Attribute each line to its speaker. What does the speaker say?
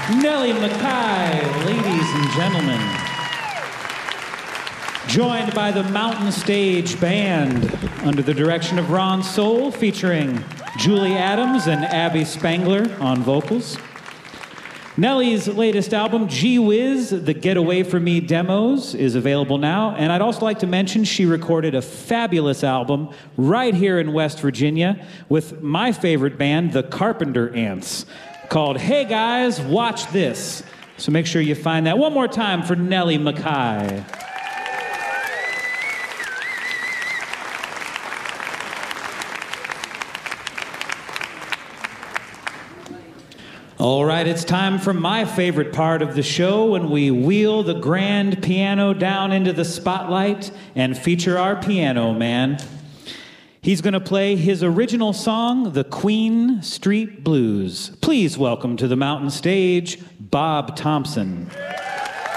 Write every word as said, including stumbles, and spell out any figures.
Speaker 1: Nellie McKay, ladies and gentlemen. Joined by the Mountain Stage Band under the direction of Ron Soul, featuring Julie Adams and Abby Spangler on vocals. Nellie's latest album, Gee Whiz, The Get Away From Me Demos, is available now. And I'd also like to mention she recorded a fabulous album right here in West Virginia with my favorite band, the Carpenter Ants, called Hey Guys, Watch This. So make sure you find that. One more time for Nellie McKay. All right, it's time for my favorite part of the show when we wheel the grand piano down into the spotlight and feature our piano man. He's going to play his original song, The Queen Street Blues. Please welcome to the Mountain Stage, Bob Thompson.